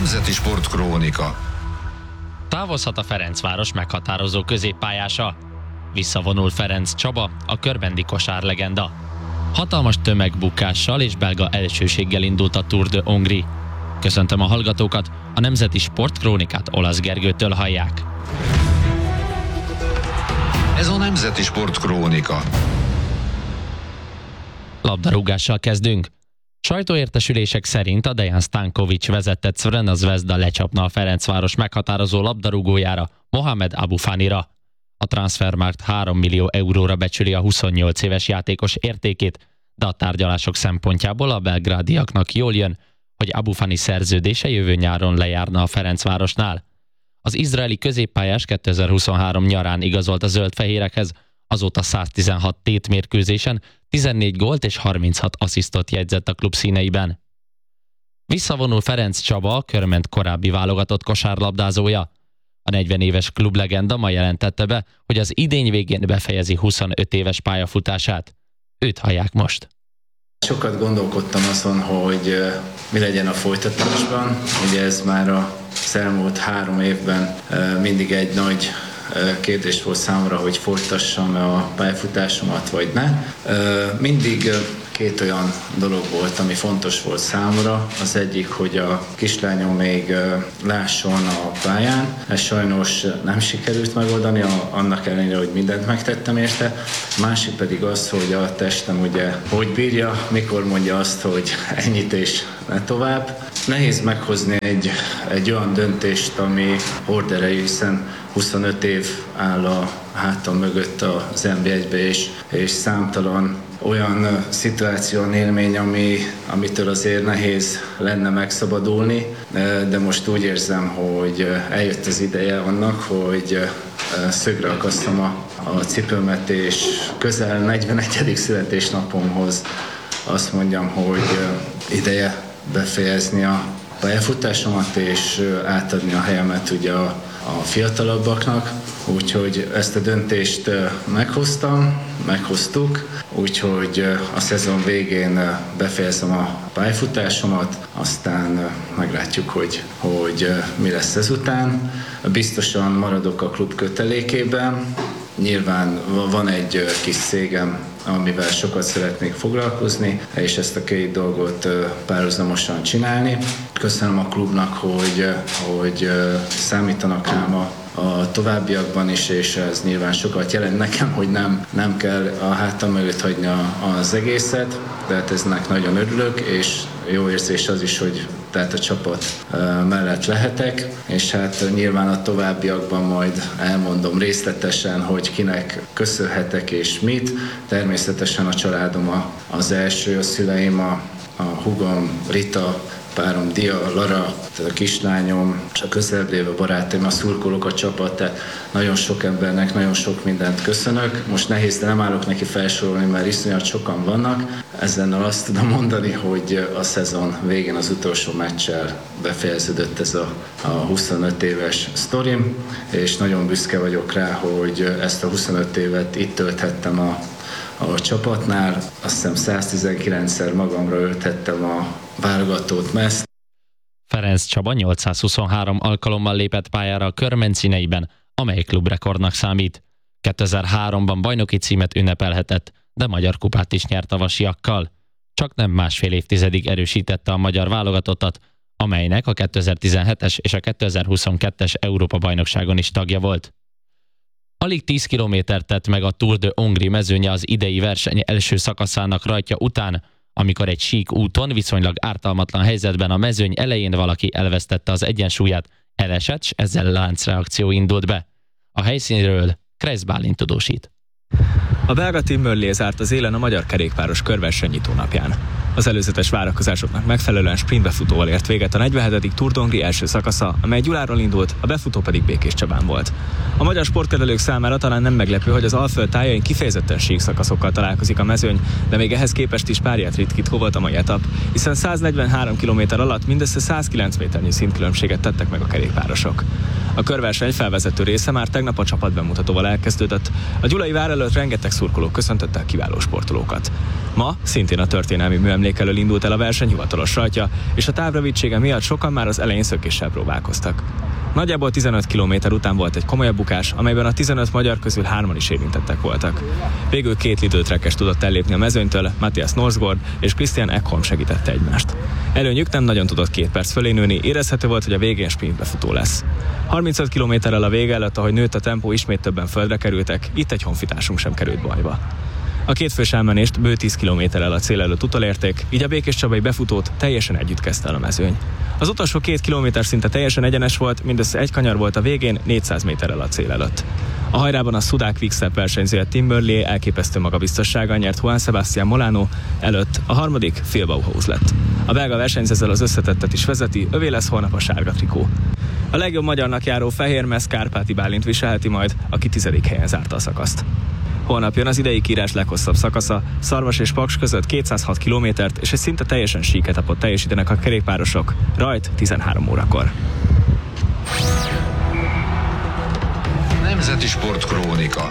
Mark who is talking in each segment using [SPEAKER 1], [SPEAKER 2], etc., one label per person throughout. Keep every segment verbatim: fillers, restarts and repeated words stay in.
[SPEAKER 1] Nemzeti Sportkrónika.
[SPEAKER 2] Távozhat a Ferencváros meghatározó középpályása. Visszavonul Ferenc Csaba, a körbendi kosárlegenda. Hatalmas tömegbukással és belga elsőséggel indult a Tour de Hongrie. Köszöntöm a hallgatókat, a Nemzeti Sportkrónikát Olasz Gergőtől hallják.
[SPEAKER 1] Ez a Nemzeti Sportkrónika.
[SPEAKER 2] Labdarúgással kezdünk. Sajtóértesülések szerint a Dejan Stankovic vezette Crvena Zvezda lecsapna a Ferencváros meghatározó labdarúgójára, Mohamed Aboufanira. A Transfermarkt három millió euróra becsüli a huszonnyolc éves játékos értékét, de a tárgyalások szempontjából a belgrádiaknak jól jön, hogy Aboufani szerződése jövő nyáron lejárna a Ferencvárosnál. Az izraeli középpályás kétezer-huszonhárom nyarán igazolt a zöld-fehérekhez, azóta száztizenhat tétmérkőzésen tizennégy gólt és harminchat asszisztot jegyzett a klub színeiben. Visszavonul Ferenc Csaba, a Körment korábbi válogatott kosárlabdázója. A negyven éves klublegenda ma jelentette be, hogy az idény végén befejezi huszonöt éves pályafutását. Őt hallják most.
[SPEAKER 3] Sokat gondolkodtam azon, hogy mi legyen a folytatásban. Ugye ez már az elmúlt három évben mindig egy nagy kérdés volt számomra, hogy folytassam a pályafutásomat, vagy ne. Mindig két olyan dolog volt, ami fontos volt számomra. Az egyik, hogy a kislányom még lásson a pályán. Ez sajnos nem sikerült megoldani, annak ellenére, hogy mindent megtettem érte. Másik pedig az, hogy a testem ugye hogy bírja, mikor mondja azt, hogy ennyit és ne tovább. Nehéz meghozni egy, egy olyan döntést, ami horderejű, hiszen huszonöt év áll a hátam mögött az en bé egybe, és, és számtalan olyan szituáció, élmény, ami, amitől azért nehéz lenne megszabadulni, de most úgy érzem, hogy eljött az ideje annak, hogy szögre akasszam a, a cipőmet, és közel negyvenegyedik születésnapomhoz azt mondjam, hogy ideje befejezni a pályafutásomat, és átadni a helyemet ugye a, a fiatalabbaknak. Úgyhogy ezt a döntést meghoztam, meghoztuk, úgyhogy a szezon végén befejezem a pályafutásomat, aztán meglátjuk, hogy, hogy mi lesz ezután. Biztosan maradok a klub kötelékében. Nyilván van egy kis cégem, amivel sokat szeretnék foglalkozni, és ezt a két dolgot párhuzamosan csinálni. Köszönöm a klubnak, hogy, hogy számítanak rám a, a továbbiakban is, és ez nyilván sokat jelent nekem, hogy nem, nem kell a hátam mögött hagyni az egészet, tehát eznek nagyon örülök, és jó érzés az is, hogy tehát a csapat mellett lehetek, és hát nyilván a továbbiakban majd elmondom részletesen, hogy kinek köszönhetek és mit. Természetesen a családom az első, a szüleim, a, a húgom Rita, párom Dia, Lara, tehát a kislányom, és a közelebb lévő barátaim, a szurkolók, a csapat, tehát nagyon sok embernek nagyon sok mindent köszönök. Most nehéz, de nem állok neki felsorolni, mert iszonyat sokan vannak. Ezennel azt tudom mondani, hogy a szezon végén az utolsó meccsel befejeződött ez a, a huszonöt éves sztorim, és nagyon büszke vagyok rá, hogy ezt a huszonöt évet itt tölthettem a a csapatnál. Azt hiszem száztizenkilencszer magamra öltettem a válogatott mezt.
[SPEAKER 2] Ferenc Csaba nyolcszázhuszonhárom alkalommal lépett pályára a Körment színeiben, amely klubrekordnak számít. kétezer-háromban bajnoki címet ünnepelhetett, de magyar kupát is nyert a vasiakkal. Csak nem másfél évtizedig erősítette a magyar válogatottat, amelynek a kétezer-tizenhetes és a kétezer-huszonkettes Európa-bajnokságon is tagja volt. Alig tíz kilométert tett meg a Tour de Hongrie mezőnye az idei verseny első szakaszának rajtja után, amikor egy sík úton viszonylag ártalmatlan helyzetben a mezőny elején valaki elvesztette az egyensúlyát, elesett, s ezzel láncreakció indult be. A helyszínről Kreisz Bálint tudósít.
[SPEAKER 4] A belga Tim Merlier zárt az élen a magyar kerékpáros körverseny nyitó napján. Az előzetes várakozásoknak megfelelően sprintbefutóval ért véget a negyvenhetedik Tour de Hongrie első szakasza, amely Gyuláról indult, a befutó pedig Békés Csabán volt. A magyar sportkedvelők számára talán nem meglepő, hogy az Alföld tájain kifejezetten sík szakaszokkal találkozik a mezőny, de még ehhez képest is párját ritkító volt a mai etap, hiszen száznegyvenhárom kilométer alatt mindössze százkilenc méternyi szintkülönbséget tettek meg a kerékpárosok. A körverseny felvezető része már tegnap a csapatbemutatóval elkezdődött. A Gyulai vár előtt rengeteg szurkoló köszöntötte a kiváló sportolókat. Ma szintén a történelmi műemlék elől indult el a verseny hivatalos rajtja, és a távrövidsége miatt sokan már az elején szökéssel próbálkoztak. Nagyjából tizenöt kilométer után volt egy komolyabb bukás, amelyben a tizenöt magyar közül hárman is érintettek voltak. Végül két lidőtrekes tudott ellépni a mezőnytől, Matthias Norsgaard és Christian Ekholm segítette egymást. Előnyük nem nagyon tudott két perc fölé nőni, érezhető volt, hogy a végén sprintbefutó lesz. harmincöt kilométerrel a vége előtt, ahogy nőtt a tempó, ismét többen földre kerültek, itt egy honfitársunk sem került bajba. A kétfős elmenést bő tíz kilométerrel a cél előtt utolérték, így a Békéscsabai befutót teljesen együtt kezdte el a mezőny. Az utolsó két kilométer szinte teljesen egyenes volt, mindössze egy kanyar volt a végén, négyszáz méterrel a cél előtt. A hajrában a Sudal Quick-Step versenyzője Tim Burley elképesztő magabiztossággal nyert Juan Sebastián Molano előtt, a harmadik Phil Bauhaus lett. A belga versenyző ezzel az összetettet is vezeti, övé lesz holnap a sárga trikó. A legjobb magyarnak járó fehérmez Kárpáti Bálint viselheti majd, aki tizedik helyen zárta a szakaszt. Holnap jön az idei kiírás leghosszabb szakasza, Szarvas és Paks között kétszázhat kilométert, és egy szinte teljesen sík etapot teljesítenek a kerékpárosok, rajt tizenhárom órakor.
[SPEAKER 1] Nemzeti Sportkrónika.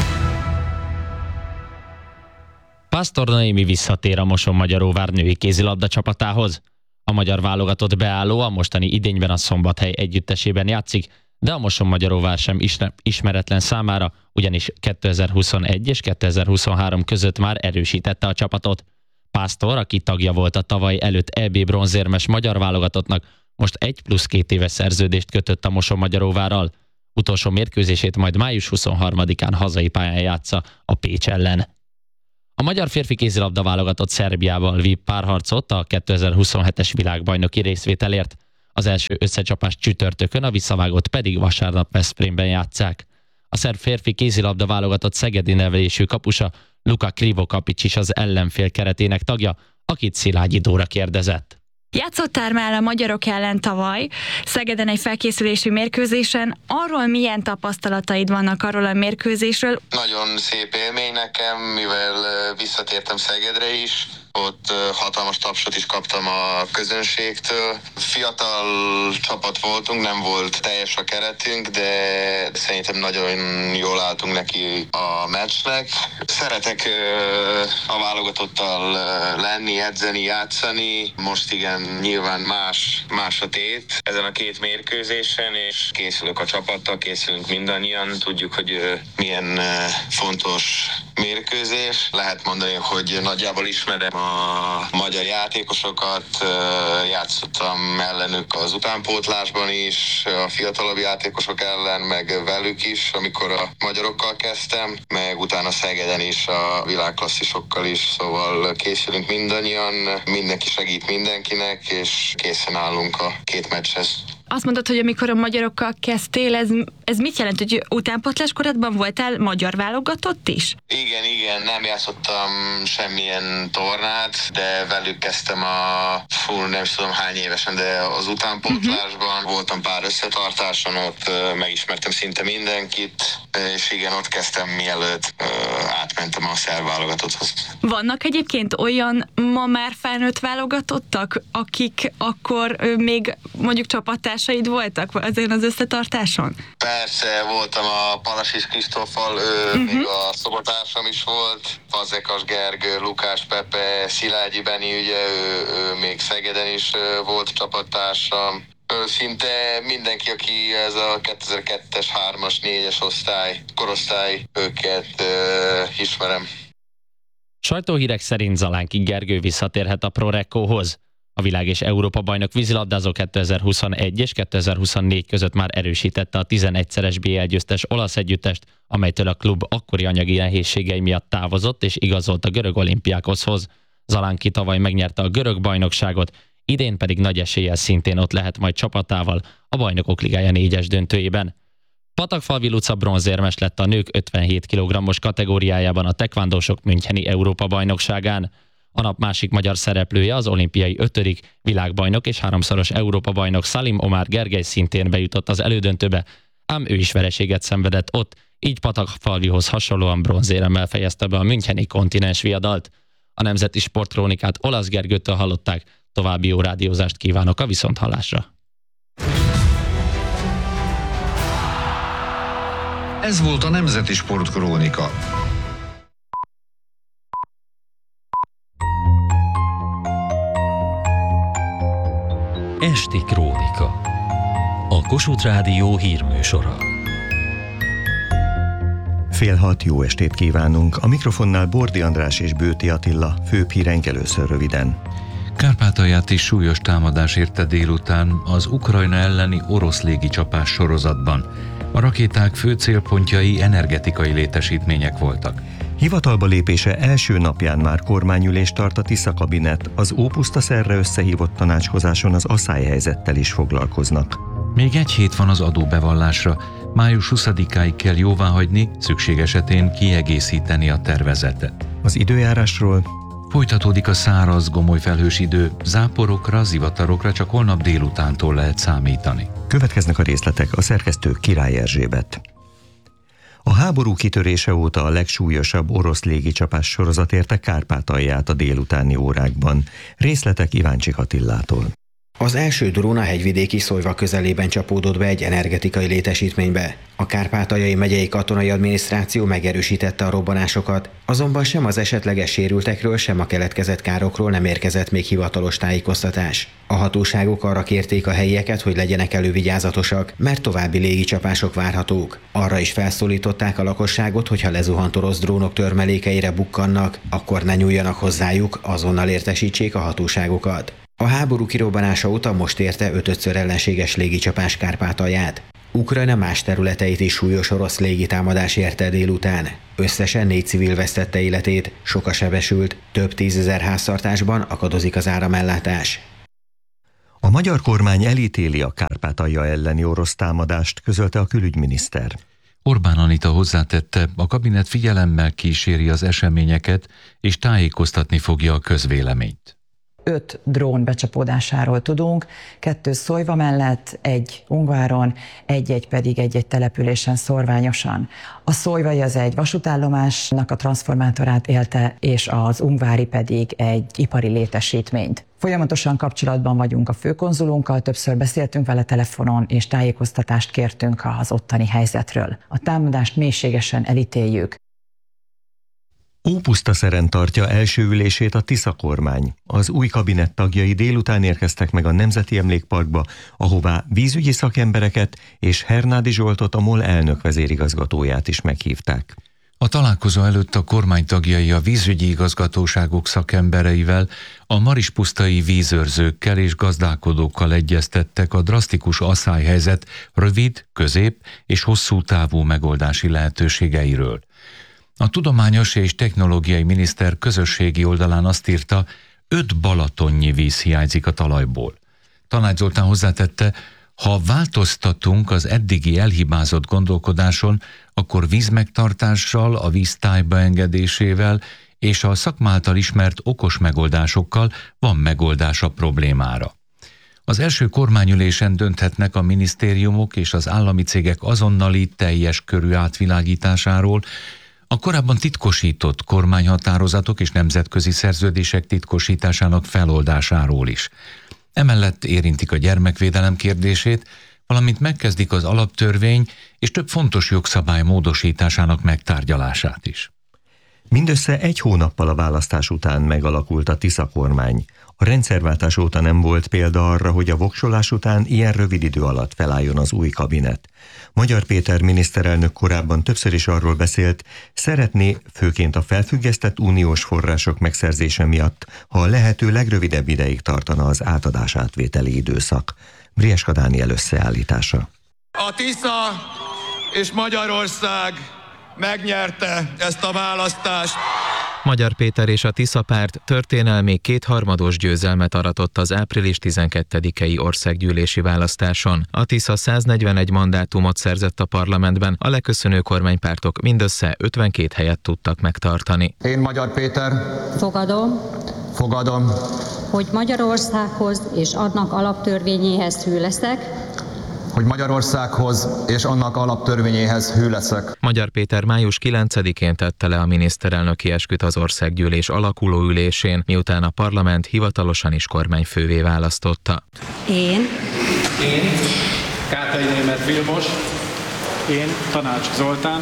[SPEAKER 2] Pásztor Noémi visszatér a Mosonmagyaróvár női kézilabda csapatához. A magyar válogatott beálló a mostani idényben a Szombathely együttesében játszik, de a Mosonmagyaróvár sem ismeretlen számára, ugyanis kétezer-huszonegy és kétezer-huszonhárom között már erősítette a csapatot. Pásztor, aki tagja volt a tavaly előtt é bé bronzérmes magyar válogatottnak, most egy plusz két éves szerződést kötött a Mosonmagyaróvárral. Utolsó mérkőzését majd május huszonharmadikán hazai pályán játsza a Pécs ellen. A magyar férfi kézilabda válogatott Szerbiával vív párharcot a kétezer-huszonhetes világbajnoki részvételért. Az első összecsapás csütörtökön, a visszavágót pedig vasárnap Veszprémben játsszák. A szerb férfi kézilabda válogatott szegedi nevelésű kapusa Luka Krivokapics is az ellenfél keretének tagja, akit Szilágyi Dóra kérdezett.
[SPEAKER 5] Játszottál már a magyarok ellen tavaly, Szegeden egy felkészülési mérkőzésen. Arról milyen tapasztalataid vannak arról a mérkőzésről?
[SPEAKER 6] Nagyon szép élmény nekem, mivel visszatértem Szegedre is. Ott hatalmas tapsot is kaptam a közönségtől. Fiatal csapat voltunk, nem volt teljes a keretünk, de szerintem nagyon jól álltunk neki a meccsnek. Szeretek a válogatottal lenni, edzeni, játszani. Most igen, nyilván más, más a tét ezen a két mérkőzésen, és készülök a csapattal, készülünk mindannyian. Tudjuk, hogy milyen fontos mérkőzés. Lehet mondani, hogy nagyjából ismerem a magyar játékosokat, játszottam ellenük az utánpótlásban is, a fiatalabb játékosok ellen, meg velük is, amikor a magyarokkal kezdtem, meg utána Szegeden is, a világklasszisokkal is, szóval készülünk mindannyian, mindenki segít mindenkinek, és készen állunk a két meccshez.
[SPEAKER 5] Azt mondod, hogy amikor a magyarokkal kezdtél, ez, ez mit jelent, hogy utánpótlás korodban voltál magyar válogatott is?
[SPEAKER 6] Igen, igen, nem játszottam semmilyen tornát, de velük kezdtem a, fú, nem is tudom hány évesen, de az utánpótlásban uh-huh. voltam pár összetartáson, ott uh, megismertem szinte mindenkit, és igen, ott kezdtem, mielőtt uh, átmentem a szerb válogatotthoz.
[SPEAKER 5] Vannak egyébként olyan ma már felnőtt válogatottak, akik akkor uh, még mondjuk csapattársaid voltak ezen az összetartáson?
[SPEAKER 6] Persze, voltam a Palasis Kristóffal, ő uh-huh. még a szobatársam is volt, Fazekas Gergő, Lukás Pepe, Szilágyi Beni, ugye ő, ő még Szegeden is volt csapattársam. Szinte mindenki, aki ez a kétezer-kettes, hármas, négyes osztály, korosztály, őket uh, ismerem.
[SPEAKER 2] Sajtóhírek szerint Zalánki Gergő visszatérhet a Prorekóhoz. A világ és Európa bajnok vízilabdázó kétezer-huszonegy és kétezer-huszonnégy között már erősítette a tizenegyszeres bé el győztes olasz együttest, amelytől a klub akkori anyagi nehézségei miatt távozott és igazolt a görög Olimpiákoszhoz. Zalánki tavaly megnyerte a görög bajnokságot, idén pedig nagy eséllyel szintén ott lehet majd csapatával a Bajnokok Ligája négyes döntőjében. Patakfalvi Luca bronzérmes lett a nők ötvenhét kilogrammos kategóriájában a tekvándósok müncheni Európa bajnokságán. A nap másik magyar szereplője az olimpiai ötödik világbajnok és háromszoros Európa-bajnok Salim Omar Gergely szintén bejutott az elődöntőbe, ám ő is vereséget szenvedett ott, így Patakfalvihoz hasonlóan bronzéremmel fejezte be a müncheni kontinens viadalt. A Nemzeti Sportkrónikát Olasz Gergőtől hallották, további jó rádiózást kívánok a viszonthallásra.
[SPEAKER 1] Ez volt a Nemzeti Sportkrónika.
[SPEAKER 7] Esti Krónika. A Kossuth Rádió hírműsora.
[SPEAKER 8] Fél hat, jó estét kívánunk. A mikrofonnál Bordi András és Bőti Attila, főbb híreink először röviden.
[SPEAKER 9] Kárpátalját is súlyos támadás érte délután az Ukrajna elleni orosz légicsapás sorozatban. A rakéták fő célpontjai energetikai létesítmények voltak.
[SPEAKER 8] Hivatalba lépése első napján már kormányülést tart a Tisza kabinet, az ópusztaszerre összehívott tanácskozáson az aszályhelyzettel is foglalkoznak.
[SPEAKER 9] Még egy hét van az adóbevallásra, május huszadikáig kell jóváhagyni, szükség esetén kiegészíteni a tervezetet.
[SPEAKER 8] Az időjárásról:
[SPEAKER 9] folytatódik a száraz, gomoly felhős idő, záporokra, zivatarokra csak holnap délutántól lehet számítani.
[SPEAKER 8] Következnek a részletek, a szerkesztő Király Erzsébet. A háború kitörése óta a legsúlyosabb orosz légicsapás sorozat érte Kárpátalját a délutáni órákban. Részletek Iváncsik Attillától.
[SPEAKER 10] Az első drón a hegyvidéki Szolyva közelében csapódott be egy energetikai létesítménybe. A Kárpátaljai megyei katonai adminisztráció megerősítette a robbanásokat, azonban sem az esetleges sérültekről, sem a keletkezett károkról nem érkezett még hivatalos tájékoztatás. A hatóságok arra kérték a helyieket, hogy legyenek elővigyázatosak, mert további légicsapások várhatók. Arra is felszólították a lakosságot, hogy ha lezuhant orosz drónok törmelékeire bukkannak, akkor ne nyúljanak hozzájuk, azonnal értesítsék a hatóságokat. A háború kirobbanása óta most érte ötödször ellenséges légicsapás Kárpátalját. Ukrajna más területeit is súlyos orosz légitámadás érte délután. Összesen négy civil vesztette életét, sok a sebesült, több tízezer háztartásban akadozik az áramellátás.
[SPEAKER 8] A magyar kormány elítéli a Kárpátalja elleni orosz támadást, közölte a külügyminiszter.
[SPEAKER 9] Orbán Anita hozzátette, a kabinet figyelemmel kíséri az eseményeket, és tájékoztatni fogja a közvéleményt.
[SPEAKER 11] Öt drón becsapódásáról tudunk, kettő Szolyva mellett, egy Ungváron, egy-egy pedig egy-egy településen szorványosan. A Szolyvai az egy vasútállomásnak a transformátorát élte, és az Ungvári pedig egy ipari létesítményt. Folyamatosan kapcsolatban vagyunk a főkonzulunkkal, többször beszéltünk vele telefonon, és tájékoztatást kértünk az ottani helyzetről. A támadást mélységesen elítéljük.
[SPEAKER 8] Ópusztaszeren tartja első ülését a Tisza kormány. Az új kabinet tagjai délután érkeztek meg a Nemzeti Emlékparkba, ahová vízügyi szakembereket és Hernádi Zsoltot, a MOL elnök vezérigazgatóját is meghívták.
[SPEAKER 9] A találkozó előtt a kormány tagjai a vízügyi igazgatóságok szakembereivel, a marispusztai vízőrzőkkel és gazdálkodókkal egyeztettek a drasztikus aszályhelyzet rövid, közép és hosszú távú megoldási lehetőségeiről. A tudományos és technológiai miniszter közösségi oldalán azt írta, öt balatonnyi víz hiányzik a talajból. Tanács Zoltán hozzátette, ha változtatunk az eddigi elhibázott gondolkodáson, akkor vízmegtartással, a víz tájba engedésével és a szakma által ismert okos megoldásokkal van megoldás a problémára. Az első kormányülésen dönthetnek a minisztériumok és az állami cégek azonnali teljes körű átvilágításáról, a korábban titkosított kormányhatározatok és nemzetközi szerződések titkosításának feloldásáról is. Emellett érintik a gyermekvédelem kérdését, valamint megkezdik az alaptörvény és több fontos jogszabály módosításának megtárgyalását is.
[SPEAKER 8] Mindössze egy hónappal a választás után megalakult a Tisza kormány. A rendszerváltás óta nem volt példa arra, hogy a voksolás után ilyen rövid idő alatt felálljon az új kabinet. Magyar Péter miniszterelnök korábban többször is arról beszélt, szeretné főként a felfüggesztett uniós források megszerzése miatt, ha a lehető legrövidebb ideig tartana az átadás-átvételi időszak. Brieska Dániel összeállítása.
[SPEAKER 12] A Tisza és Magyarország megnyerte ezt a választást.
[SPEAKER 4] Magyar Péter és a Tisza párt történelmi kétharmados győzelmet aratott az április tizenkettedikei országgyűlési választáson. A Tisza száznegyvenegy mandátumot szerzett a parlamentben, a leköszönő kormánypártok mindössze ötvenkét helyet tudtak megtartani.
[SPEAKER 13] Én, Magyar Péter,
[SPEAKER 14] fogadom,
[SPEAKER 13] fogadom,
[SPEAKER 14] hogy Magyarországhoz és annak alaptörvényéhez hű leszek,
[SPEAKER 13] hogy Magyarországhoz és annak alaptörvényéhez hű leszek.
[SPEAKER 4] Magyar Péter május kilencedikén tette le a miniszterelnöki esküt az országgyűlés alakuló ülésén, miután a parlament hivatalosan is kormányfővé választotta.
[SPEAKER 14] Én,
[SPEAKER 15] Én, Kátai Németh Vilmos, Én Tanács Zoltán.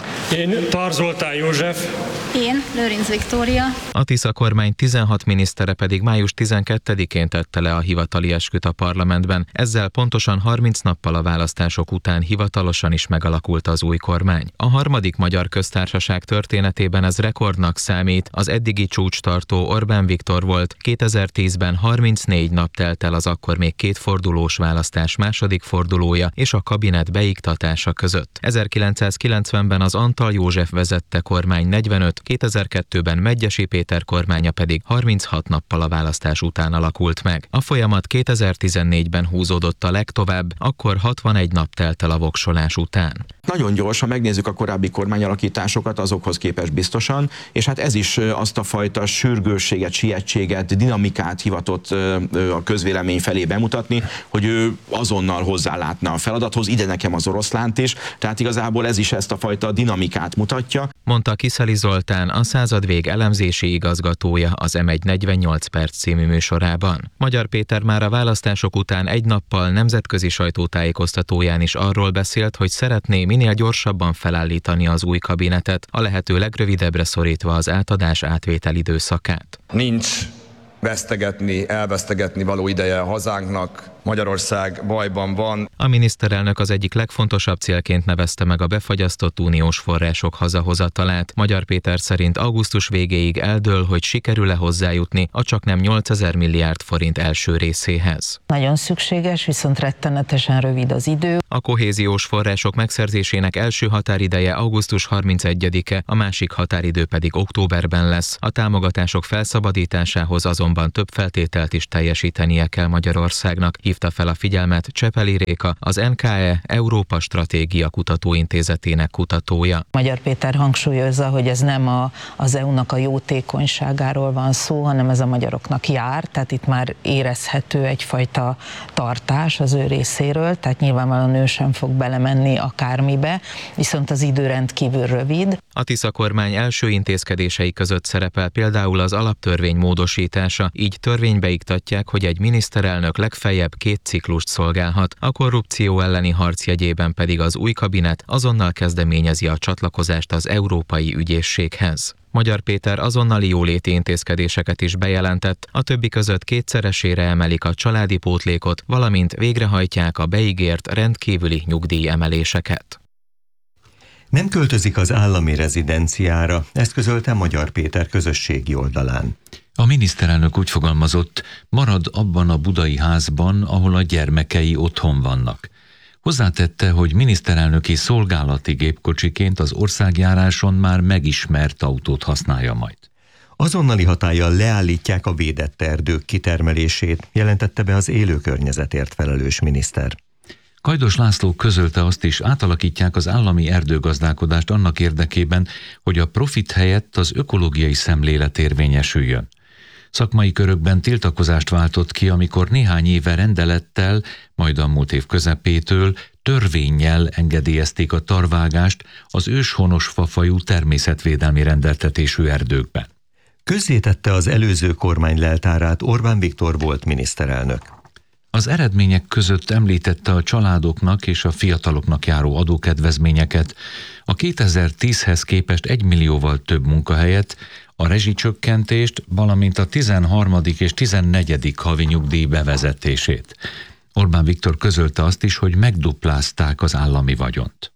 [SPEAKER 16] Én Tar Zoltán József.
[SPEAKER 17] Én Lőrinc Viktória.
[SPEAKER 4] A Tisza kormány tizenhat minisztere pedig május tizenkettedikén tette le a hivatali esküt a parlamentben. Ezzel pontosan harminc nappal a választások után hivatalosan is megalakult az új kormány. A harmadik magyar köztársaság történetében ez rekordnak számít, az eddigi csúcstartó Orbán Viktor volt, kétezer-tízben harmincnégy nap telt el az akkor még kétfordulós választás második fordulója és a kabinet beiktatása között. ezerkilencszázkilencvenben az Antal József vezette kormány negyvenöt, kétezer-kettőben Medgyessy Péter kormánya pedig harminchat nappal a választás után alakult meg. A folyamat kétezer-tizennégyben húzódott a legtovább, akkor hatvanegy nap telt el a voksolás után.
[SPEAKER 18] Nagyon gyors, ha megnézzük a korábbi kormányalakításokat, azokhoz képest biztosan, és hát ez is azt a fajta sürgősséget, sietséget, dinamikát hivatott a közvélemény felé bemutatni, hogy ő azonnal hozzálátna a feladathoz, ide nekem az oroszlánt is, tehát igazából ez is ezt a fajta dinamikát mutatja.
[SPEAKER 4] Mondta Kiszeli Zoltán, a századvég elemzési igazgatója az em egy negyvennyolc perc című műsorában. Magyar Péter már a választások után egy nappal nemzetközi sajtótájékoztatóján is arról beszélt, hogy szeretné minél gyorsabban felállítani az új kabinetet, a lehető legrövidebbre szorítva az átadás átvétel időszakát.
[SPEAKER 19] Nincs vesztegetni, elvesztegetni való ideje a hazánknak. Magyarország bajban van.
[SPEAKER 4] A miniszterelnök az egyik legfontosabb célként nevezte meg a befagyasztott uniós források hazahozatalát. Magyar Péter szerint augusztus végéig eldől, hogy sikerül-e hozzájutni a csaknem nyolcezer milliárd forint első részéhez.
[SPEAKER 20] Nagyon szükséges, viszont rettenetesen rövid az idő.
[SPEAKER 4] A kohéziós források megszerzésének első határideje augusztus harmincegyedike, a másik határidő pedig októberben lesz. A támogatások felszabadításához azonban több feltételt is teljesítenie kell Magyarországnak, hívta fel a figyelmet Csepeli Réka, az en ká e Európa Stratégia Kutatóintézetének kutatója.
[SPEAKER 20] Magyar Péter hangsúlyozza, hogy ez nem a, az é u-nak a jótékonyságáról van szó, hanem ez a magyaroknak jár, tehát itt már érezhető egyfajta tartás az ő részéről, tehát nyilvánvalóan ő sem fog belemenni akármibe, viszont az idő rendkívül rövid.
[SPEAKER 4] A Tisza kormány első intézkedései között szerepel például az alaptörvény módosítása, így törvénybe iktatják, hogy egy miniszterelnök legfeljebb két ciklust szolgálhat, a korrupció elleni harc jegyében pedig az új kabinet azonnal kezdeményezi a csatlakozást az Európai Ügyészséghez. Magyar Péter azonnali jóléti intézkedéseket is bejelentett, a többi között kétszeresére emelik a családi pótlékot, valamint végrehajtják a beígért rendkívüli nyugdíjemeléseket.
[SPEAKER 8] Nem költözik az állami rezidenciára, ezt közölte Magyar Péter közösségi oldalán.
[SPEAKER 9] A miniszterelnök úgy fogalmazott, marad abban a budai házban, ahol a gyermekei otthon vannak. Hozzátette, hogy miniszterelnöki szolgálati gépkocsiként az országjáráson már megismert autót használja majd.
[SPEAKER 8] Azonnali hatállyal leállítják a védett erdők kitermelését, jelentette be az élő környezetért felelős miniszter.
[SPEAKER 9] Kajdos László közölte azt is, átalakítják az állami erdőgazdálkodást annak érdekében, hogy a profit helyett az ökológiai szemlélet érvényesüljön. Szakmai körökben tiltakozást váltott ki, amikor néhány éve rendelettel, majd a múlt év közepétől törvénnyel engedélyezték a tarvágást az őshonos fafajú természetvédelmi rendeltetésű erdőkben.
[SPEAKER 8] Közzétette az előző kormány leltárát Orbán Viktor volt miniszterelnök.
[SPEAKER 9] Az eredmények között említette a családoknak és a fiataloknak járó adókedvezményeket, a kétezer-tízhez képest egy millióval több munkahelyet, a rezsicsökkentést, valamint a tizenharmadik és tizennegyedik havi nyugdíj bevezetését. Orbán Viktor közölte azt is, hogy megduplázták az állami vagyont.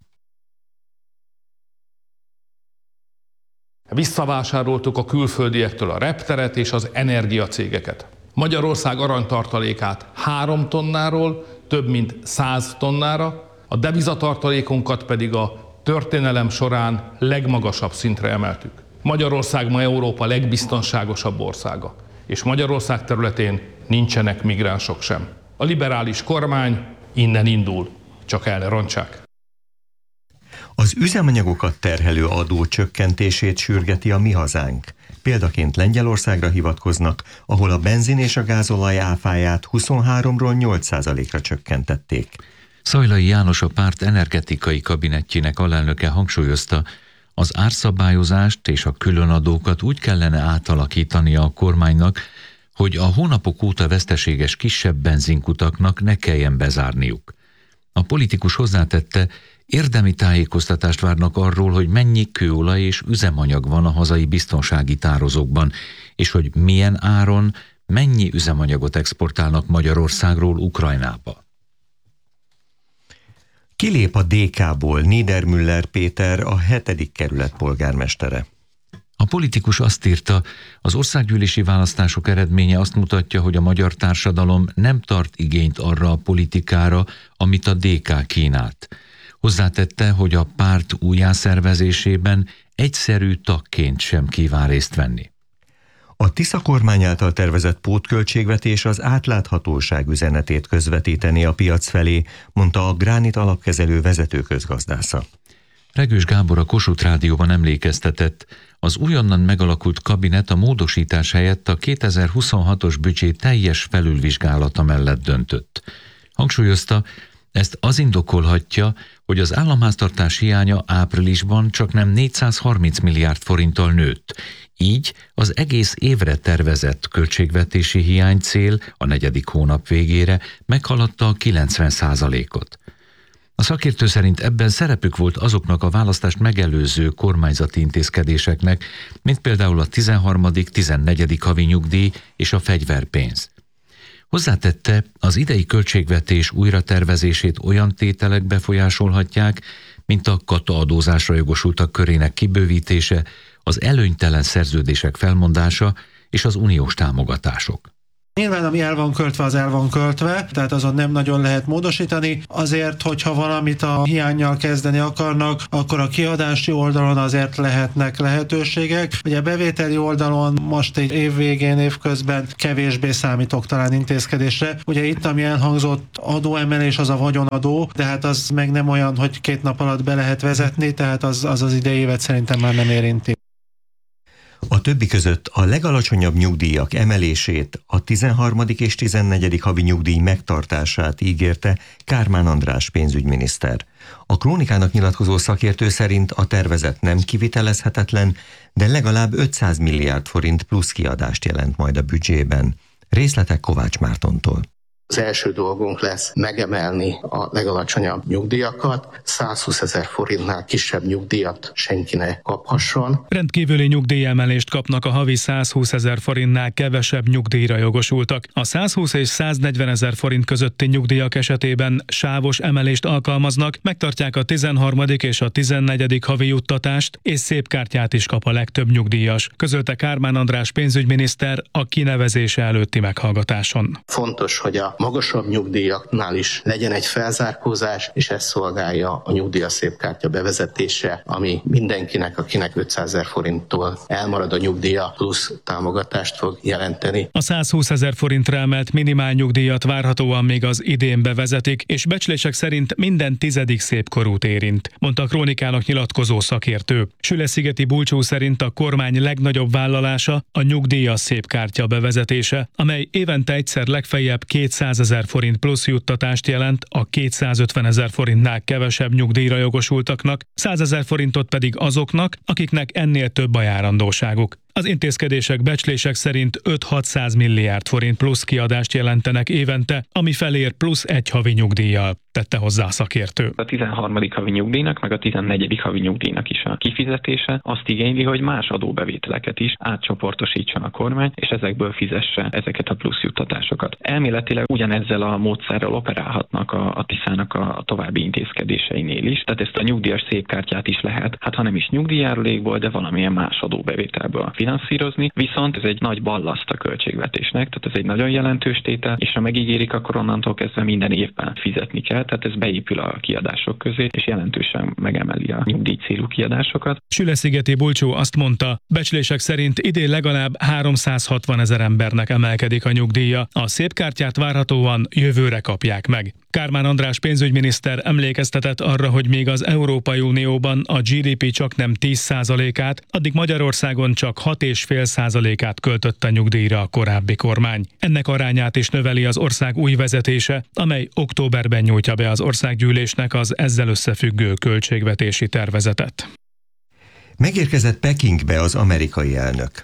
[SPEAKER 21] Visszavásároltuk a külföldiektől a repteret és az energiacégeket. Magyarország aranytartalékát három tonnáról több mint száz tonnára, a devizatartalékunkat pedig a történelem során legmagasabb szintre emeltük. Magyarország ma Európa legbiztonságosabb országa, és Magyarország területén nincsenek migránsok sem. A liberális kormány innen indul, csak el ne rontsák.
[SPEAKER 8] Az üzemanyagokat terhelő adó csökkentését sürgeti a Mi Hazánk. Példaként Lengyelországra hivatkoznak, ahol a benzin és a gázolaj áfáját huszonháromról nyolc százalékra csökkentették.
[SPEAKER 9] Szajlai János, a párt energetikai kabinettjének alelnöke hangsúlyozta, az árszabályozást és a különadókat úgy kellene átalakítania a kormánynak, hogy a hónapok óta veszteséges kisebb benzinkutaknak ne kelljen bezárniuk. A politikus hozzátette, Érdemi tájékoztatást várnak arról, hogy mennyi kőolaj és üzemanyag van a hazai biztonsági tározókban, és hogy milyen áron, mennyi üzemanyagot exportálnak Magyarországról Ukrajnába.
[SPEAKER 8] Kilép a dé ká-ból Niedermüller Péter, a hetedik kerület polgármestere.
[SPEAKER 9] A politikus azt írta, az országgyűlési választások eredménye azt mutatja, hogy a magyar társadalom nem tart igényt arra a politikára, amit a dé ká kínált. Hozzátette, hogy a párt újjászervezésében egyszerű tagként sem kíván részt venni.
[SPEAKER 8] A Tisza kormány által tervezett pótköltségvetés az átláthatóság üzenetét közvetíteni a piac felé, mondta a Gránit alapkezelő vezető közgazdásza.
[SPEAKER 9] Regős Gábor a Kossuth Rádióban emlékeztetett, az újonnan megalakult kabinet a módosítás helyett a kétezer-huszonhatos büdzsé teljes felülvizsgálata mellett döntött. Hangsúlyozta, ezt az indokolhatja, hogy az államháztartás hiánya áprilisban csak nem négyszázharminc milliárd forinttal nőtt. Így az egész évre tervezett költségvetési hiánycél a negyedik hónap végére meghaladta a kilencven százalékot. A szakértő szerint ebben szerepük volt azoknak a választást megelőző kormányzati intézkedéseknek, mint például a tizenharmadik tizennegyedik havi nyugdíj és a fegyverpénz. Hozzátette, az idei költségvetés újratervezését olyan tételek befolyásolhatják, mint a kataadózásra jogosultak körének kibővítése, az előnytelen szerződések felmondása és az uniós támogatások.
[SPEAKER 15] Nyilván, ami el van költve, az el van költve, tehát azon nem nagyon lehet módosítani. Azért, hogyha valamit a hiánnyal kezdeni akarnak, akkor a kiadási oldalon azért lehetnek lehetőségek. Ugye a bevételi oldalon most egy év végén, évközben kevésbé számítok talán intézkedésre. Ugye itt, ami elhangzott adóemelés, az a vagyonadó, de hát az meg nem olyan, hogy két nap alatt be lehet vezetni, tehát az az, az idei évet szerintem már nem érinti.
[SPEAKER 8] A többi között a legalacsonyabb nyugdíjak emelését, a tizenharmadik és tizennegyedik havi nyugdíj megtartását ígérte Kármán András pénzügyminiszter. A Krónikának nyilatkozó szakértő szerint a tervezet nem kivitelezhetetlen, de legalább ötszáz milliárd forint plusz kiadást jelent majd a büdzsében. Részletek Kovács Mártontól.
[SPEAKER 22] Az első dolgunk lesz megemelni a legalacsonyabb nyugdíjakat, százhúszezer forintnál kisebb nyugdíjat senki ne kaphasson.
[SPEAKER 23] Rendkívüli nyugdíjemelést kapnak a havi százhúszezer forintnál kevesebb nyugdíjra jogosultak. A százhúsz és száznegyvenezer forint közötti nyugdíjak esetében sávos emelést alkalmaznak, megtartják a tizenharmadik és a tizennegyedik havi juttatást, és szép kártyát is kap a legtöbb nyugdíjas, közölte Kármán András pénzügyminiszter a kinevezése előtti meghallgatáson.
[SPEAKER 22] Fontos, hogy a magasabb nyugdíjaknál is legyen egy felzárkózás, és ez szolgálja a nyugdíjas szépkártya bevezetése, ami mindenkinek, akinek ötszázezer forinttól elmarad a nyugdíja, plusz támogatást fog jelenteni.
[SPEAKER 23] A százhúszezer forintra emelt minimál nyugdíjat várhatóan még az idén bevezetik, és becslések szerint minden tizedik szépkorút érint, mondta a Krónikának nyilatkozó szakértő. Süleszigeti Bulcsú szerint a kormány legnagyobb vállalása a nyugdíjas szépkártya bevezetése, amely évente egyszer legfeljebb kétszázezer forint plusz juttatást jelent a kétszázötvenezer forintnál kevesebb nyugdíjra jogosultaknak, százezer forintot pedig azoknak, akiknek ennél több a járandóságuk. Az intézkedések becslések szerint öt-hatszáz milliárd forint plusz kiadást jelentenek évente, ami felér plusz egy havi nyugdíjjal, tette hozzá a szakértő.
[SPEAKER 24] A tizenharmadik havi nyugdíjnak, meg a tizennegyedik havi nyugdíjnak is a kifizetése azt igényli, hogy más adóbevételeket is átcsoportosítson a kormány, és ezekből fizesse ezeket a plusz juttatásokat. Elméletileg ugyanezzel a módszerrel operálhatnak a, a Tiszának a további intézkedéseinél is, tehát ezt a nyugdíjas szépkártyát is lehet, hát ha nem is nyugdíjjárulékból, de valamilyen más adóbevételből finanszírozni, viszont ez egy nagy ballaszt a költségvetésnek, tehát ez egy nagyon jelentős tétel, és ha megígérik, akkor onnantól kezdve minden évben fizetni kell, tehát ez beépül a kiadások közé, és jelentősen megemeli a nyugdíj célú kiadásokat.
[SPEAKER 23] Süleszigeti Bulcsú azt mondta, becslések szerint idén legalább háromszázhatvan ezer embernek emelkedik a nyugdíja, a szépkártyát várhatóan jövőre kapják meg. Kármán András pénzügyminiszter emlékeztetett arra, hogy még az Európai Unióban a gé dé pé csak nem tíz százalékát, addig Magyarországon csak hat egész öt százalékát költött a nyugdíjra a korábbi kormány. Ennek arányát is növeli az ország új vezetése, amely októberben nyújtja be az országgyűlésnek az ezzel összefüggő költségvetési tervezetet.
[SPEAKER 8] Megérkezett Pekingbe az amerikai elnök.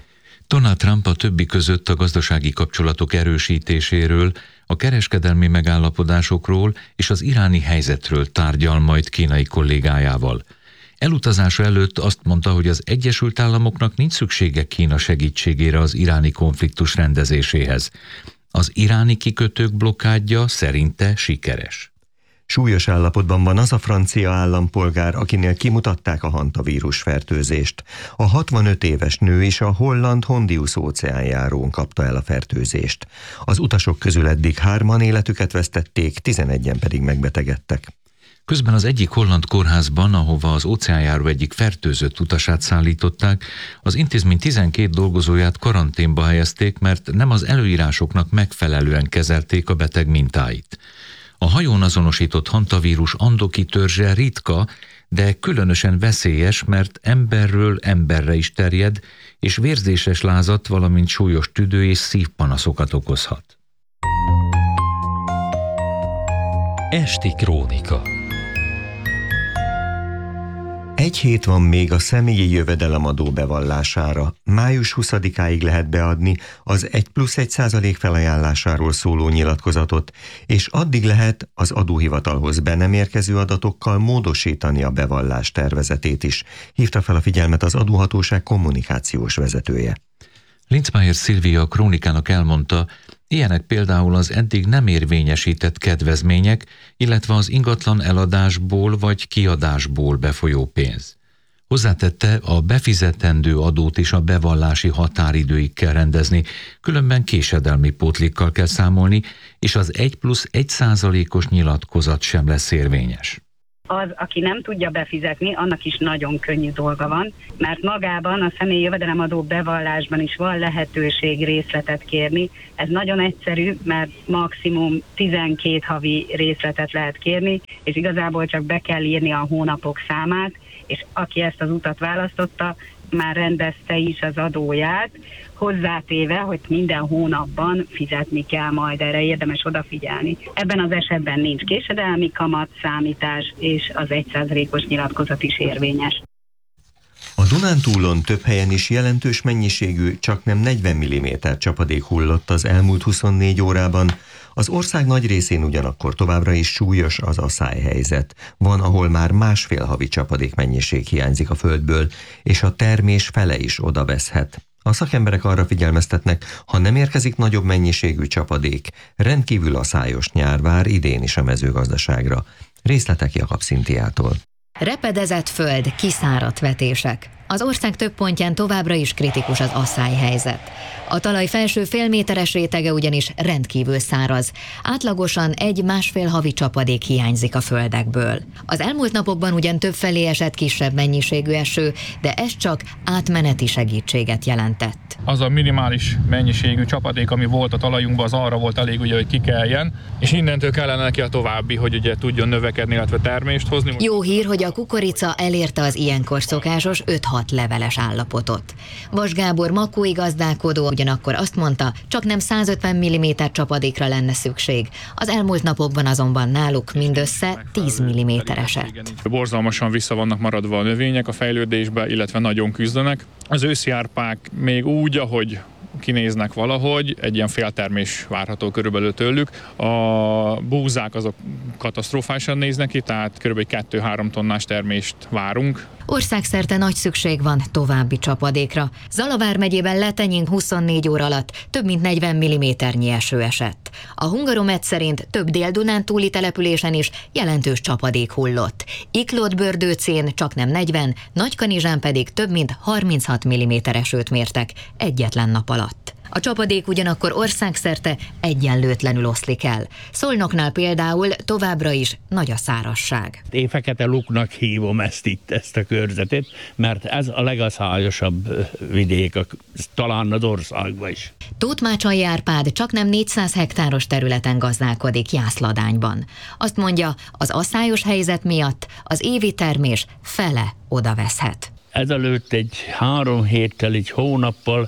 [SPEAKER 9] Donald Trump a többi között a gazdasági kapcsolatok erősítéséről, a kereskedelmi megállapodásokról és az iráni helyzetről tárgyal majd kínai kollégájával. Elutazása előtt azt mondta, hogy az Egyesült Államoknak nincs szüksége Kína segítségére az iráni konfliktus rendezéséhez. Az iráni kikötők blokkádja szerinte sikeres.
[SPEAKER 8] Súlyos állapotban van az a francia állampolgár, akinél kimutatták a hantavírus fertőzést. A hatvanöt éves nő is a holland Hondius óceánjárón kapta el a fertőzést. Az utasok közül eddig hárman életüket vesztették, tizenegyen pedig megbetegedtek.
[SPEAKER 9] Közben az egyik holland kórházban, ahova az óceánjáró egyik fertőzött utasát szállították, az intézmény tizenkét dolgozóját karanténba helyezték, mert nem az előírásoknak megfelelően kezelték a beteg mintáit. A hajón azonosított hantavírus andoki törzse ritka, de különösen veszélyes, mert emberről emberre is terjed, és vérzéses lázat, valamint súlyos tüdő- és szívpanaszokat okozhat.
[SPEAKER 7] Esti krónika.
[SPEAKER 8] Egy hét van még a személyi jövedelemadó bevallására. május huszadikáig lehet beadni az egy plusz egy százalék felajánlásáról szóló nyilatkozatot, és addig lehet az adóhivatalhoz be nem érkező adatokkal módosítani a bevallás tervezetét is, hívta fel a figyelmet az adóhatóság kommunikációs vezetője.
[SPEAKER 9] Linzmeier Szilvia a Krónikának elmondta, ilyenek például az eddig nem érvényesített kedvezmények, illetve az ingatlan eladásból vagy kiadásból befolyó pénz. Hozzátette, a befizetendő adót is a bevallási határidőig kell rendezni, különben késedelmi pótlékkal kell számolni, és az egy plusz egy százalékos nyilatkozat sem lesz érvényes.
[SPEAKER 2] Az, aki nem tudja befizetni, annak is nagyon könnyű dolga van, mert magában a személyi jövedelemadó bevallásban is van lehetőség részletet kérni. Ez nagyon egyszerű, mert maximum tizenkét havi részletet lehet kérni, és igazából csak be kell írni a hónapok számát, és aki ezt az utat választotta, már rendezte is az adóját, hozzátéve, hogy minden hónapban fizetni kell majd, erre érdemes odafigyelni. Ebben az esetben nincs késedelmi kamat számítás, és az egy százalékos nyilatkozat is érvényes.
[SPEAKER 8] A Dunántúlon több helyen is jelentős mennyiségű, csaknem negyven milliméter csapadék hullott az elmúlt huszonnégy órában. Az ország nagy részén ugyanakkor továbbra is súlyos az aszályhelyzet. Van, ahol már másfél havi csapadék mennyiség hiányzik a földből, és a termés fele is odaveszhet. A szakemberek arra figyelmeztetnek, ha nem érkezik nagyobb mennyiségű csapadék, rendkívül aszályos nyár vár idén is a mezőgazdaságra. Részletek Jakab Szintiától.
[SPEAKER 3] Repedezett föld, kiszáradt vetések. Az ország több pontján továbbra is kritikus az aszályhelyzet. A talaj felső félméteres rétege ugyanis rendkívül száraz. Átlagosan egy-másfél havi csapadék hiányzik a földekből. Az elmúlt napokban ugyan többfelé esett kisebb mennyiségű eső, de ez csak átmeneti segítséget jelentett.
[SPEAKER 5] Az a minimális mennyiségű csapadék, ami volt a talajunkban, az arra volt elég, ugye, hogy kikeljen, és innentől kellene neki a további, hogy ugye tudjon növekedni, illetve termést hozni.
[SPEAKER 3] Jó hír, hogy a kukorica elérte az ilyenkor szokásos öt-hat leveles állapotot. Vas Gábor makói gazdálkodó ugyanakkor azt mondta, csak nem százötven milliméter csapadékra lenne szükség. Az elmúlt napokban azonban náluk mindössze tíz milliméter esett.
[SPEAKER 5] Borzalmasan vissza vannak maradva a növények a fejlődésbe, illetve nagyon küzdenek. Az őszi árpák még úgy, ahogy kinéznek valahogy, egy ilyen féltermés várható körülbelül tőlük. A búzák azok katasztrofálisan néznek ki, tehát körülbelül kettő-három tonnás termést várunk.
[SPEAKER 3] Országszerte nagy szükség van további csapadékra. Zalavár megyében Letenyén huszonnégy óra alatt több mint negyven milliméternyi eső esett. A Hungaromet szerint több dél-dunántúli településen is jelentős csapadék hullott. Iklót-Bördőcén csaknem negyven, Nagykanizsán pedig több mint harminchat milliméter esőt mértek egyetlen nap alatt. A csapadék ugyanakkor országszerte egyenlőtlenül oszlik el. Szolnoknál például továbbra is nagy a szárazság.
[SPEAKER 6] Én Fekete Luknak hívom ezt itt, ezt a körzetet, mert ez a legaszályosabb vidék, talán az országban is.
[SPEAKER 3] Tóth-Mácsai Árpád csaknem négyszáz hektáros területen gazdálkodik Jászladányban. Azt mondja, az aszályos helyzet miatt az évi termés fele odaveszhet.
[SPEAKER 6] Ezelőtt egy három héttel, egy hónappal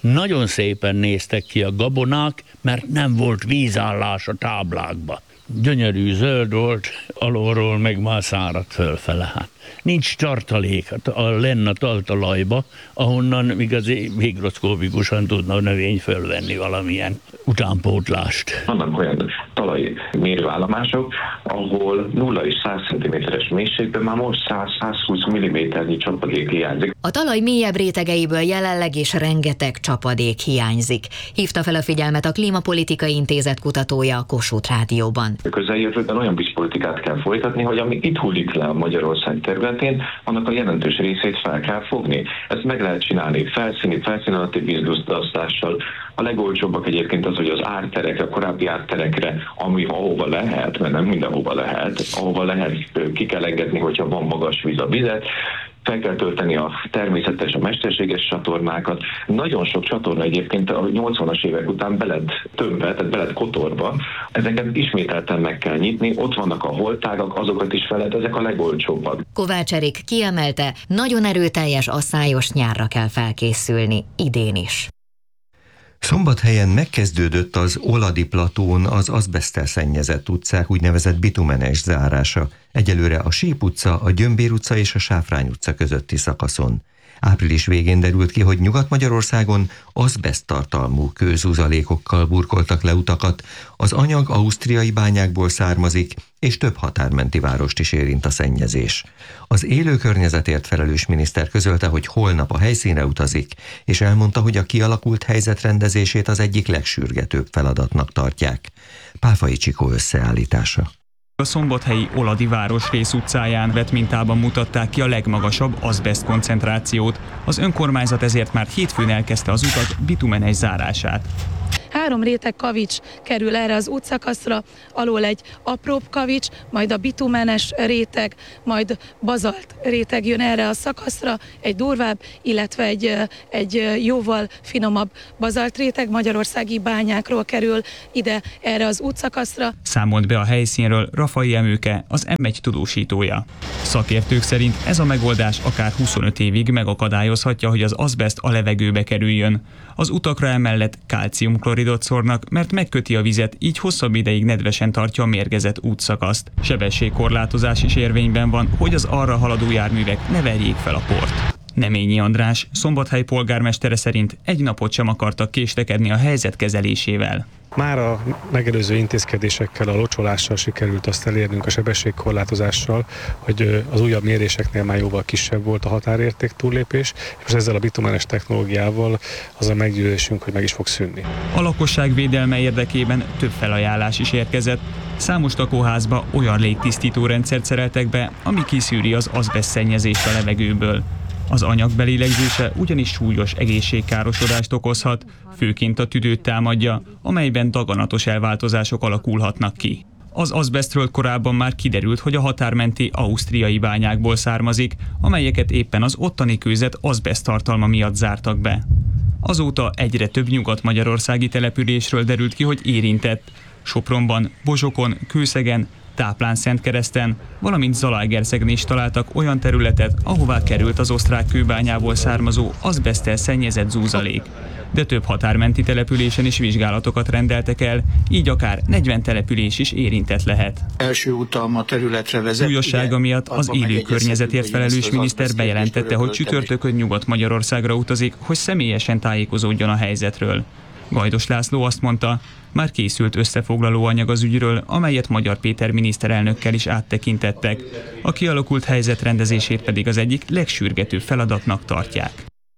[SPEAKER 6] nagyon szépen néztek ki a gabonák, mert nem volt vízállás a táblákba. Gyönyörű zöld volt, alulról meg már száradt fölfele. Hát nincs tartalék a lenn a taltalajba, ahonnan igazi mikroszkópikusan tudna a növény fölvenni valamilyen utánpótlást.
[SPEAKER 1] Vannak olyan talaj mérőállomások, ahol nulla és száz centiméteres mélységben már most száz-százhúsz milliméternyi csapadék hiányzik.
[SPEAKER 3] A talaj mélyebb rétegeiből jelenleg is rengeteg csapadék hiányzik. Hívta fel a figyelmet a Klímapolitikai Intézet kutatója a Kossuth Rádióban.
[SPEAKER 1] A közeljövőben olyan vízpolitikát kell folytatni, hogy ami itt hullik le a Magyarország területén, annak a jelentős részét fel kell fogni. Ezt meg lehet csinálni felszíni, felszín alatti vízdusztasztással. A legolcsóbbak egyébként az, hogy az árterekre, a korábbi árterekre, ami ahova lehet, mert nem mindenhova lehet, ahova lehet, ki kell engedni, hogyha van magas víz a vizet, fel kell tölteni a természetes, a mesterséges csatornákat. Nagyon sok csatorna egyébként a nyolcvanas évek után beled tömbbe, tehát beled kotorba. Ezeket ismételten meg kell nyitni, ott vannak a holtágak, azokat is fel lehet, ezek a legolcsóbbak.
[SPEAKER 3] Kovács Erik kiemelte, nagyon erőteljes asszályos nyárra kell felkészülni, idén is.
[SPEAKER 8] Szombathelyen megkezdődött az Oladi platón az azbeszttel szennyezett utcák úgynevezett bitumenes zárása. Egyelőre a Síp utca, a Gyömbér utca és a Sáfrány utca közötti szakaszon. Április végén derült ki, hogy Nyugat-Magyarországon azbeszttartalmú kőzuzalékokkal burkoltak le utakat, az anyag ausztriai bányákból származik, és több határmenti várost is érint a szennyezés. Az élő környezetért felelős miniszter közölte, hogy holnap a helyszínre utazik, és elmondta, hogy a kialakult helyzet rendezését az egyik legsürgetőbb feladatnak tartják. Páfai Csikó összeállítása.
[SPEAKER 10] A szombathelyi Oladi városrész utcáján vett mintában mutatták ki a legmagasabb azbeszt koncentrációt. Az önkormányzat ezért már hétfőn elkezdte az utak bitumenes zárását.
[SPEAKER 11] Három réteg kavics kerül erre az útszakaszra, alól egy apróbb kavics, majd a bitumenes réteg, majd bazalt réteg jön erre a szakaszra, egy durvább, illetve egy, egy jóval finomabb bazalt réteg magyarországi bányákról kerül ide erre az útszakaszra.
[SPEAKER 10] Számolt be a helyszínről Rafai Emőke, az em egy tudósítója. Szakértők szerint ez a megoldás akár huszonöt évig megakadályozhatja, hogy az azbeszt a levegőbe kerüljön. Az utakra emellett kálciumkloridot szórnak, mert megköti a vizet, így hosszabb ideig nedvesen tartja a mérgezett útszakaszt. Sebességkorlátozás is érvényben van, hogy az arra haladó járművek ne verjék fel a port. Neményi András, Szombathely polgármestere szerint egy napot sem akartak késlekedni a helyzet kezelésével.
[SPEAKER 12] Már a megelőző intézkedésekkel, a locsolással sikerült azt elérnünk, a sebességkorlátozással, hogy az újabb méréseknél már jóval kisebb volt a határérték túllépés, és ezzel a bitumenes technológiával az a meggyőzésünk, hogy meg is fog szűnni.
[SPEAKER 10] A lakosság védelme érdekében több felajánlás is érkezett. Számos lakóházba olyan légtisztító rendszert szereltek be, ami kiszűri az azbeszt szennyezést a levegőből. Az anyag belélegzése ugyanis súlyos egészségkárosodást okozhat, főként a tüdőt támadja, amelyben daganatos elváltozások alakulhatnak ki. Az azbesztről korábban már kiderült, hogy a határmenti ausztriai bányákból származik, amelyeket éppen az ottani kőzet azbeszt tartalma miatt zártak be. Azóta egyre több nyugat-magyarországi településről derült ki, hogy érintett. Sopronban, Bozsokon, Kőszegen, Táplán-Szentkereszten, valamint Zalaegerszegen is találtak olyan területet, ahová került az osztrák kőbányából származó azbeszttel szennyezett zúzalék. De több határmenti településen is vizsgálatokat rendeltek el, így akár negyven település is érintett lehet.
[SPEAKER 25] Első utam a területre vezet.
[SPEAKER 10] Súlyossága miatt az élő környezetért felelős miniszter bejelentette, hogy csütörtökön Nyugat-Magyarországra utazik, hogy személyesen tájékozódjon a helyzetről. Gajdos László azt mondta, már készült összefoglaló anyag az ügyről, amelyet Magyar Péter miniszterelnökkel is áttekintettek. A kialakult helyzet rendezését pedig az egyik legsürgetőbb feladatnak tartják.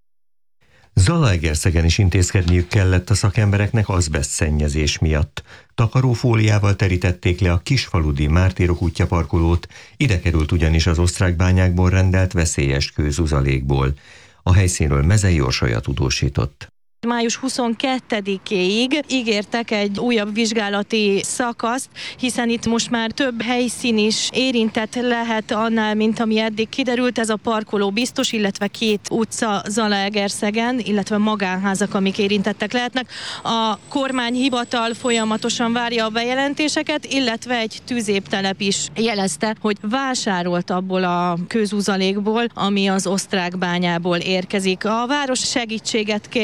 [SPEAKER 8] Zalaegerszegen is intézkedniük kellett a szakembereknek azbeszt szennyezés miatt. Takarófóliával terítették le a Kisfaludi Mártírok útja parkolót, ide került ugyanis az osztrák bányákból rendelt veszélyes kőzuzalékból. A helyszínről Mezei Orsolya tudósított.
[SPEAKER 26] május huszonkettedikéig ígértek egy újabb vizsgálati szakaszt, hiszen itt most már több helyszín is érintett lehet annál, mint ami eddig kiderült. Ez a parkoló biztos, illetve két utca Zalaegerszegen, illetve magánházak, amik érintettek lehetnek. A kormányhivatal folyamatosan várja a bejelentéseket, illetve egy tüzéptelep is jelezte, hogy vásárolt abból a kőzuzalékból, ami az osztrák bányából érkezik. A város segítséget kért a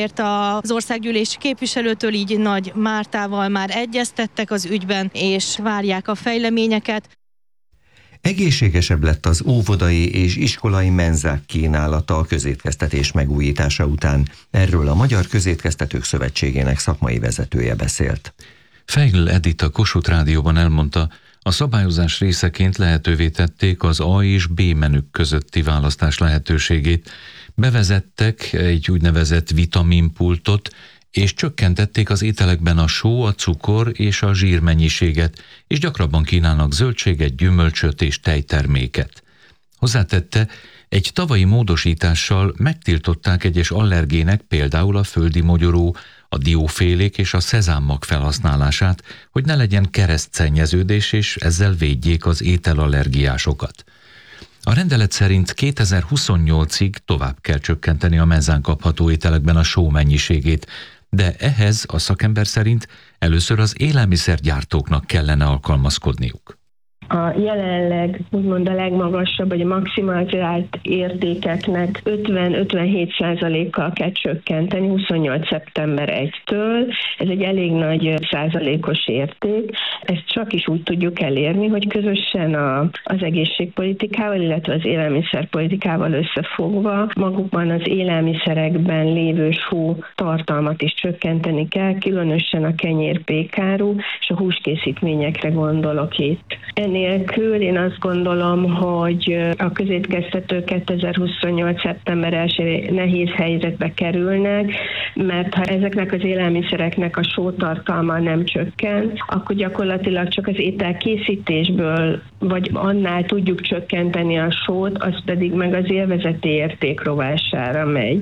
[SPEAKER 26] az országgyűlési képviselőtől, így Nagy Mártával már egyeztettek az ügyben, és várják a fejleményeket.
[SPEAKER 8] Egészségesebb lett az óvodai és iskolai menzák kínálata a közétkeztetés megújítása után. Erről a Magyar Közétkeztetők Szövetségének szakmai vezetője beszélt.
[SPEAKER 9] Feigl Edith a Kossuth Rádióban elmondta, a szabályozás részeként lehetővé tették az A és B menük közötti választás lehetőségét. Bevezettek egy úgynevezett vitaminpultot, és csökkentették az ételekben a só, a cukor és a zsír mennyiséget, és gyakrabban kínálnak zöldséget, gyümölcsöt és tejterméket. Hozzátette, egy tavalyi módosítással megtiltották egyes allergének, például a földi mogyoró, a diófélék és a szezámmag felhasználását, hogy ne legyen keresztszennyeződés, és ezzel védjék az ételallergiásokat. A rendelet szerint kétezer-huszonnyolcig tovább kell csökkenteni a menzán kapható ételekben a só mennyiségét, de ehhez a szakember szerint először az élelmiszergyártóknak kellene alkalmazkodniuk.
[SPEAKER 13] A jelenleg úgymond a legmagasabb, vagy a maximalizált értékeknek ötven-ötvenhét százalékkal kell csökkenteni huszonnyolc szeptember elsejétől. Ez egy elég nagy százalékos érték. Ezt csak is úgy tudjuk elérni, hogy közösen a, az egészségpolitikával, illetve az élelmiszerpolitikával összefogva magukban az élelmiszerekben lévő só tartalmat is csökkenteni kell, különösen a kenyér-pékáru és a húskészítményekre gondolok itt. Nélkül én azt gondolom, hogy a közétkeztetők kétezer-huszonnyolc szeptember elsején nehéz helyzetbe kerülnek, mert ha ezeknek az élelmiszereknek a sótartalma nem csökken, akkor gyakorlatilag csak az ételkészítésből, vagy annál tudjuk csökkenteni a sót, az pedig meg az élvezeti érték rovására megy.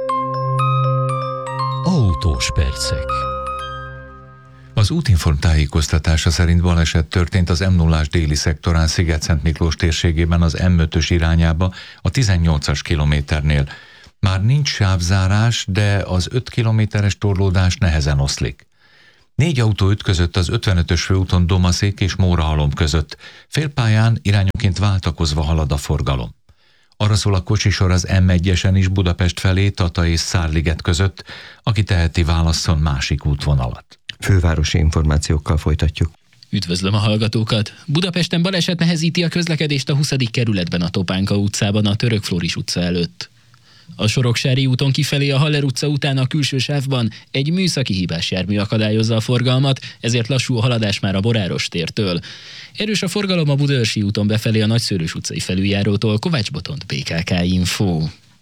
[SPEAKER 7] Autós percek.
[SPEAKER 9] Az Útinform tájékoztatása szerint baleset történt az M nullás déli szektorán Sziget-Szent Miklós térségében az M ötös irányába a tizennyolcas kilométernél. Már nincs sávzárás, de az öt kilométeres torlódás nehezen oszlik. Négy autó ütközött az ötvenötös főúton Domaszék és Mórahalom között. Félpályán irányonként váltakozva halad a forgalom. Arra szól a kocsisor az M egyesen is Budapest felé, Tata és Szárliget között, aki teheti, válasszon másik útvonalat.
[SPEAKER 8] Fővárosi információkkal folytatjuk.
[SPEAKER 14] Üdvözlöm a hallgatókat! Budapesten baleset nehezíti a közlekedést a huszadik kerületben a Topánka utcában a Török Flóris utca előtt. A Soroksári úton kifelé a Haller utca után a külső sávban egy műszaki hibás jármű akadályozza a forgalmat, ezért lassú a haladás már a Boráros tértől. Erős a forgalom a Budaörsi úton befelé a Nagyszőlős utcai felüljárótól. Kovács Botont, bé ká ká Info.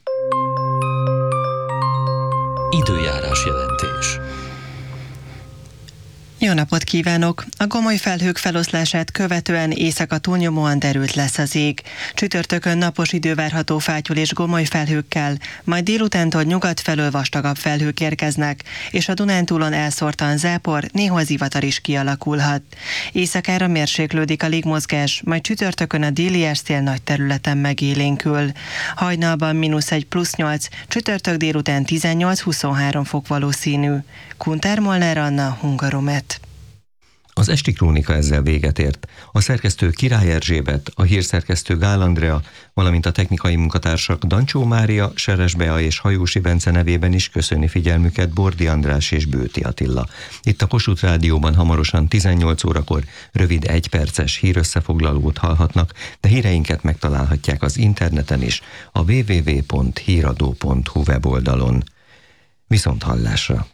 [SPEAKER 7] Időjárás jelentés.
[SPEAKER 16] Jó napot kívánok! A gomoly felhők feloszlását követően éjszaka túlnyomóan derült lesz az ég. Csütörtökön napos idő várható fátyol és gomoly felhőkkel, majd délutántól nyugat felől vastagabb felhők érkeznek, és a Dunántúlon elszórtan zápor, néhol zivatar is kialakulhat. Éjszakára mérséklődik a légmozgás, majd csütörtökön a déli estél nagy területen megélénkül. Hajnalban mínusz egy plusz nyolc, csütörtök délután tizennyolc-huszonhárom fok valószínű. Kuntár Molnár Anna, Hungaromet.
[SPEAKER 8] Az esti krónika ezzel véget ért. A szerkesztő Király Erzsébet, a hírszerkesztő Gál Andrea, valamint a technikai munkatársak Dancsó Mária, Seres Bea és Hajósi Bence nevében is köszöni figyelmüket Bordi András és Bőti Attila. Itt a Kossuth Rádióban hamarosan tizennyolc órakor rövid egyperces hírösszefoglalót hallhatnak, de híreinket megtalálhatják az interneten is, a double-u double-u double-u pont híradó pont hu weboldalon. Viszont hallásra!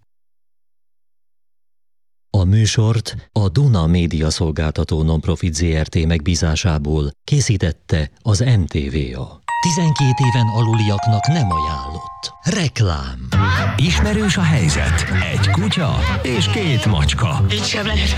[SPEAKER 7] A műsort a Duna Média Szolgáltató Nonprofit zé er té megbízásából készítette az em té vé á. tizenkét éven aluliaknak nem ajánlott. Reklám.
[SPEAKER 17] Ismerős a helyzet. Egy kutya és két macska.
[SPEAKER 18] Így sem lehet.